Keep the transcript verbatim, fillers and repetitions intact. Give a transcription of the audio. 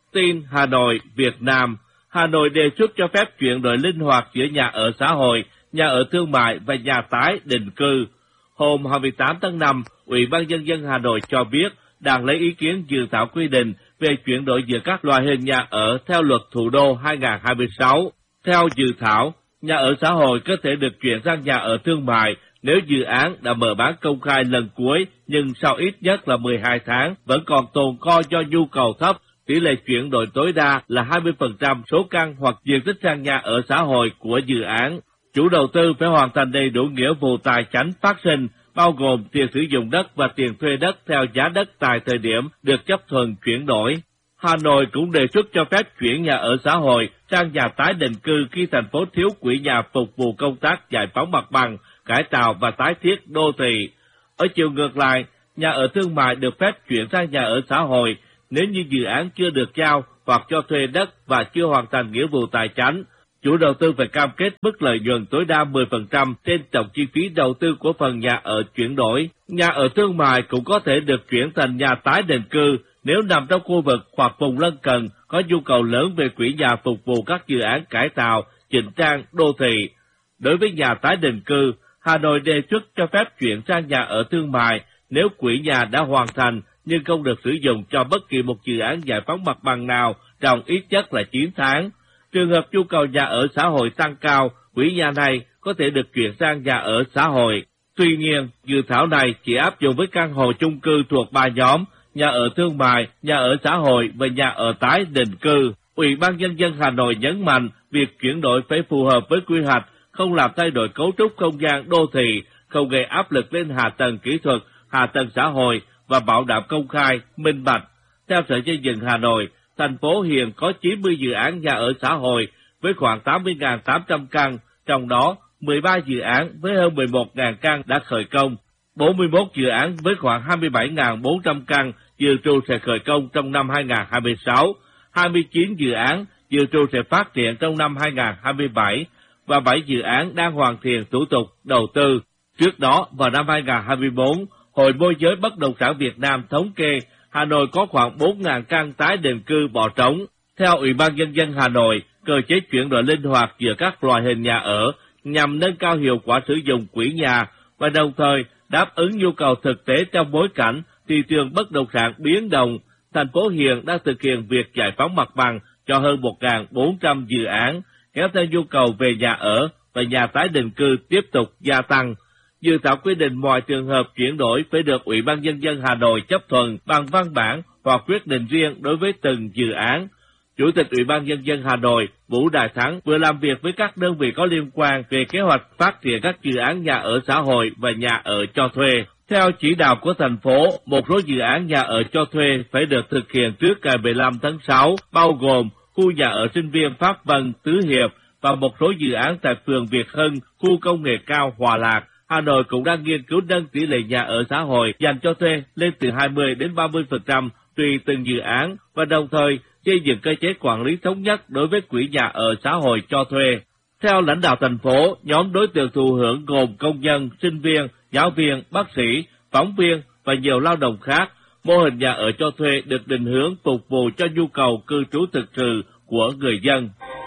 Tin Hà Nội, Việt Nam. Hà Nội đề xuất cho phép chuyển đổi linh hoạt giữa nhà ở xã hội, nhà ở thương mại và nhà tái định cư. Hôm hai mươi tám tháng năm, Ủy ban Nhân dân Hà Nội cho biết đang lấy ý kiến dự thảo quy định về chuyển đổi giữa các loại hình nhà ở theo luật thủ đô hai nghìn không trăm hai mươi sáu. Theo dự thảo, nhà ở xã hội có thể được chuyển sang nhà ở thương mại nếu dự án đã mở bán công khai lần cuối nhưng sau ít nhất là mười hai tháng vẫn còn tồn kho do nhu cầu thấp. Tỷ lệ chuyển đổi tối đa là hai mươi phần trăm số căn hoặc diện tích sang nhà ở xã hội của dự án. Chủ đầu tư phải hoàn thành đầy đủ nghĩa vụ tài chánh phát sinh, bao gồm tiền sử dụng đất và tiền thuê đất theo giá đất tại thời điểm được chấp thuận chuyển đổi. Hà Nội cũng đề xuất cho phép chuyển nhà ở xã hội sang nhà tái định cư khi thành phố thiếu quỹ nhà phục vụ công tác giải phóng mặt bằng, cải tạo và tái thiết đô thị. Ở chiều ngược lại, nhà ở thương mại được phép chuyển sang nhà ở xã hội nếu như dự án chưa được giao hoặc cho thuê đất và chưa hoàn thành nghĩa vụ tài chánh. Chủ đầu tư phải cam kết mức lợi nhuận tối đa mười phần trăm trên tổng chi phí đầu tư của phần nhà ở chuyển đổi. Nhà ở thương mại cũng có thể được chuyển thành nhà tái định cư nếu nằm trong khu vực hoặc vùng lân cận có nhu cầu lớn về quỹ nhà phục vụ các dự án cải tạo, chỉnh trang, đô thị. Đối với nhà tái định cư, Hà Nội đề xuất cho phép chuyển sang nhà ở thương mại nếu quỹ nhà đã hoàn thành nhưng không được sử dụng cho bất kỳ một dự án giải phóng mặt bằng nào trong ít nhất là chín tháng. Trường hợp nhu cầu nhà ở xã hội tăng cao, quỹ nhà này có thể được chuyển sang nhà ở xã hội. Tuy nhiên, dự thảo này chỉ áp dụng với căn hộ chung cư thuộc ba nhóm: nhà ở thương mại, nhà ở xã hội và nhà ở tái định cư. Ủy ban Nhân dân Hà Nội nhấn mạnh việc chuyển đổi phải phù hợp với quy hoạch, không làm thay đổi cấu trúc không gian đô thị, không gây áp lực lên hạ tầng kỹ thuật, hạ tầng xã hội và bảo đảm công khai, minh bạch. Theo Sở Xây dựng Hà Nội, thành phố hiện có chín mươi dự án nhà ở xã hội với khoảng tám mươi nghìn tám trăm căn, trong đó mười ba dự án với hơn mười một nghìn căn đã khởi công, bốn mươi mốt dự án với khoảng hai mươi bảy nghìn bốn trăm căn dự trù sẽ khởi công trong năm hai nghìn không trăm hai mươi sáu, hai mươi chín dự án dự trù sẽ phát triển trong năm hai nghìn không trăm hai mươi bảy và bảy dự án đang hoàn thiện thủ tục đầu tư. Trước đó, vào năm hai nghìn không trăm hai mươi tư, Hội Môi giới Bất động sản Việt Nam thống kê Hà Nội có khoảng bốn nghìn căn tái định cư bỏ trống. Theo Ủy ban Nhân dân Hà Nội, cơ chế chuyển đổi linh hoạt giữa các loại hình nhà ở nhằm nâng cao hiệu quả sử dụng quỹ nhà và đồng thời đáp ứng nhu cầu thực tế trong bối cảnh thị trường bất động sản biến động. Thành phố hiện đang thực hiện việc giải phóng mặt bằng cho hơn một nghìn bốn trăm dự án, kéo theo nhu cầu về nhà ở và nhà tái định cư tiếp tục gia tăng. Dự thảo quy định mọi trường hợp chuyển đổi phải được Ủy ban Nhân dân Hà Nội chấp thuận bằng văn bản hoặc quyết định riêng đối với từng dự án. Chủ tịch Ủy ban Nhân dân Hà Nội Vũ Đại Thắng vừa làm việc với các đơn vị có liên quan về kế hoạch phát triển các dự án nhà ở xã hội và nhà ở cho thuê. Theo chỉ đạo của thành phố, một số dự án nhà ở cho thuê phải được thực hiện trước ngày mười lăm tháng sáu, bao gồm khu nhà ở sinh viên Pháp Vân, Tứ Hiệp và một số dự án tại phường Việt Hưng, khu công nghệ cao Hòa Lạc. Hà Nội cũng đang nghiên cứu nâng tỷ lệ nhà ở xã hội dành cho thuê lên từ hai mươi đến ba mươi phần trăm tùy từng dự án và đồng thời xây dựng cơ chế quản lý thống nhất đối với quỹ nhà ở xã hội cho thuê. Theo lãnh đạo thành phố, nhóm đối tượng thụ hưởng gồm công nhân, sinh viên, giáo viên, bác sĩ, phóng viên và nhiều lao động khác. Mô hình nhà ở cho thuê được định hướng phục vụ cho nhu cầu cư trú thực sự của người dân.